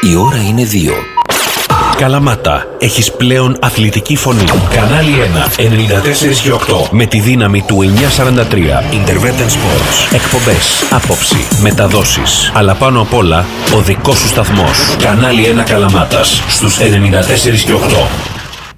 Η ώρα είναι 2. Καλαμάτα, έχεις πλέον αθλητική φωνή. Κανάλι 1, 94 και 8. Με τη δύναμη του 943. Intervention Sports. Εκπομπές, άποψη, μεταδόσεις. Αλλά πάνω απ' όλα, ο δικός σου σταθμός. Κανάλι 1 Καλαμάτας, στους 94 και 8.